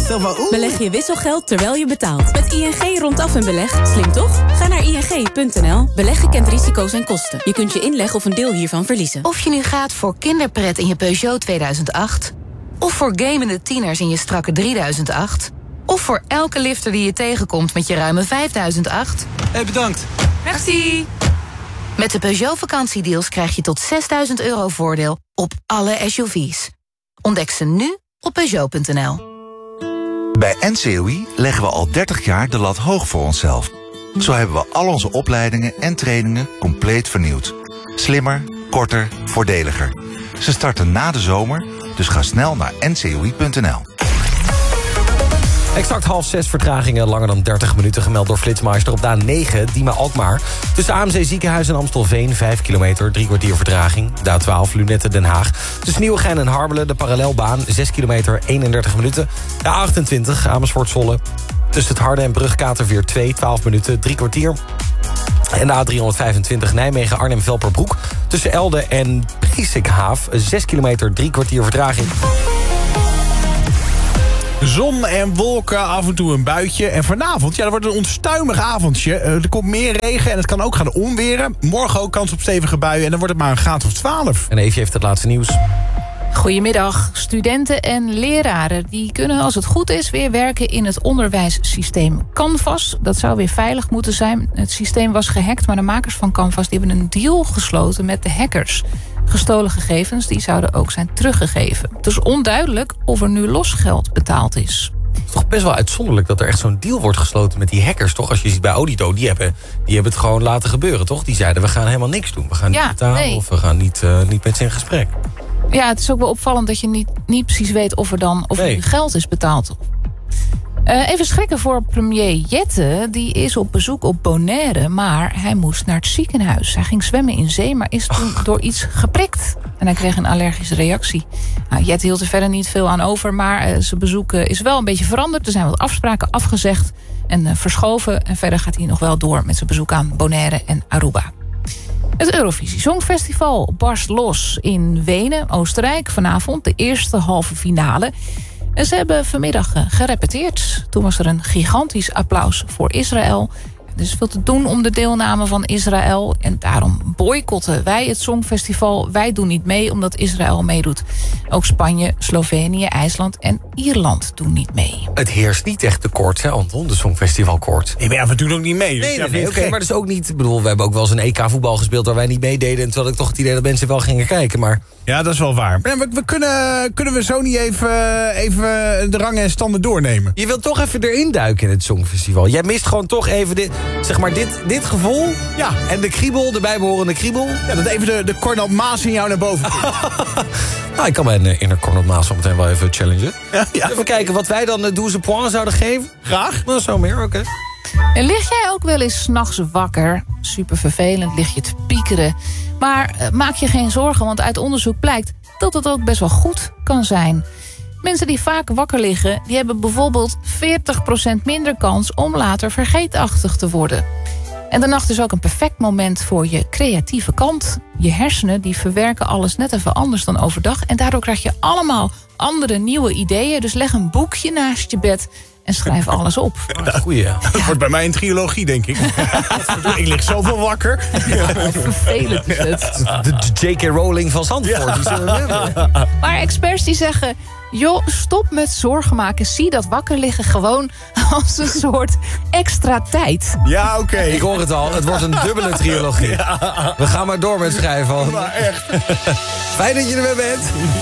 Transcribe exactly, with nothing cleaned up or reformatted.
Stel van, oeh. Beleg je wisselgeld terwijl je betaalt. Met I N G rondaf een beleg. Slim toch? Ga naar I N G punt N L. Beleggen kent risico's en kosten. Je kunt je inleg of een deel hiervan verliezen. Of je nu gaat voor kinderpret in je Peugeot tweeduizend acht... of voor gamende tieners in je strakke drieduizend acht... of voor elke lifter die je tegenkomt met je ruime vijfduizend acht... Hé, hey, bedankt. Merci. Met de Peugeot vakantiedeals krijg je tot zesduizend euro voordeel op alle S U V's. Ontdek ze nu op Peugeot punt N L. Bij N C O I leggen we al dertig jaar de lat hoog voor onszelf. Zo hebben we al onze opleidingen en trainingen compleet vernieuwd. Slimmer, korter, voordeliger. Ze starten na de zomer, dus ga snel naar N C O I punt N L. Exact half zes vertragingen, langer dan dertig minuten... gemeld door Flitsmeister op de A negen, Diemen-Alkmaar. Tussen A M C Ziekenhuis en Amstelveen, vijf kilometer, drie kwartier vertraging. De A twaalf, Lunette-Den Haag. Tussen Nieuwegein en Harbelen, de parallelbaan, zes kilometer, eenendertig minuten. De A achtentwintig, Amersfoort-Zwolle. Tussen het Harde en Brugkaterveer twee, twaalf minuten, drie kwartier. En de A driehonderdvijfentwintig, Nijmegen-Arnhem-Velperbroek. Tussen Elde en Presikhaaf, zes kilometer, drie kwartier vertraging. Zon en wolken, af en toe een buitje. En vanavond, ja, dat wordt een onstuimig avondje. Er komt meer regen en het kan ook gaan onweren. Morgen ook kans op stevige buien en dan wordt het maar een graad of twaalf. En Eefje heeft het laatste nieuws. Goedemiddag. Studenten en leraren die kunnen als het goed is weer werken in het onderwijssysteem Canvas. Dat zou weer veilig moeten zijn. Het systeem was gehackt, maar de makers van Canvas die hebben een deal gesloten met de hackers. Gestolen gegevens die zouden ook zijn teruggegeven. Het is onduidelijk of er nu losgeld betaald is. Het is toch best wel uitzonderlijk dat er echt zo'n deal wordt gesloten met die hackers, toch? Als je ziet bij Audito, die hebben, die hebben het gewoon laten gebeuren, toch? Die zeiden, we gaan helemaal niks doen. We gaan niet Ja, betalen nee. of we gaan niet, uh, niet met ze in gesprek. Ja, het is ook wel opvallend dat je niet, niet precies weet of er dan of er Nee. nu geld is betaald. Uh, even schrikken voor premier Jette. Die is op bezoek op Bonaire, maar hij moest naar het ziekenhuis. Hij ging zwemmen in zee, maar is toen door iets geprikt. En hij kreeg een allergische reactie. Nou, Jette hield er verder niet veel aan over, maar uh, zijn bezoek uh, is wel een beetje veranderd. Er zijn wat afspraken afgezegd en uh, verschoven. En verder gaat hij nog wel door met zijn bezoek aan Bonaire en Aruba. Het Eurovisie Songfestival barst los in Wenen, Oostenrijk. Vanavond de eerste halve finale. En ze hebben vanmiddag gerepeteerd. Toen was er een gigantisch applaus voor Israël. Er is veel te doen om de deelname van Israël. En daarom boycotten wij het Songfestival. Wij doen niet mee omdat Israël meedoet. Ook Spanje, Slovenië, IJsland en Ierland doen niet mee. Het heerst niet echt de koorts, hè Anton? De Songfestivalkoorts. Ik ben ja, we doen ook niet mee. Dus Nee, ja, nee, vind nee je oké, het gek? maar dat is ook niet... Ik bedoel, we hebben ook wel eens een E K voetbal gespeeld waar wij niet meededen. En toen had ik toch het idee dat mensen wel gingen kijken, maar... Ja, dat is wel waar. Maar we, we kunnen, kunnen we zo niet even, even de rangen en standen doornemen? Je wilt toch even erin duiken in het Songfestival. Jij mist gewoon toch even dit, zeg maar dit, dit gevoel. Ja. En de kriebel, de bijbehorende kriebel. Ja, dat even de, de Cornel Maas in jou naar boven komt. Nou, ik kan mijn uh, inner Cornel Maas zo meteen wel even challengen. Ja, ja. Even kijken wat wij dan de douze points zouden geven. Graag. Nou, zo meer, oké. En lig jij ook wel eens 's nachts wakker? Super vervelend, lig je te piekeren. Maar uh, maak je geen zorgen, want uit onderzoek blijkt dat het ook best wel goed kan zijn. Mensen die vaak wakker liggen, die hebben bijvoorbeeld veertig procent minder kans om later vergeetachtig te worden. En de nacht is ook een perfect moment voor je creatieve kant. Je hersenen die verwerken alles net even anders dan overdag. En daardoor krijg je allemaal andere nieuwe ideeën. Dus leg een boekje naast je bed en schrijf alles op. Goeie, ja. Dat wordt bij mij een trilogie, denk ik. Ik lig zoveel wakker. Vervelend is het. De J K Rowling van Zandvoort. Die zullen we hebben. Maar experts die zeggen, joh, stop met zorgen maken. Zie dat wakker liggen gewoon als een soort extra tijd. Ja, oké. Ik hoor het al, het wordt een dubbele trilogie. We gaan maar door met schrijven. Maar echt. Fijn dat je er weer bent.